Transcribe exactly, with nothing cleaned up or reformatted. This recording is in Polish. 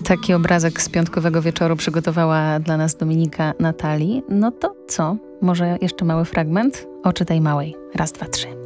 Taki obrazek z piątkowego wieczoru przygotowała dla nas Dominika Natalii. No to co? Może jeszcze mały fragment? Oczy tej małej. Raz, dwa, trzy.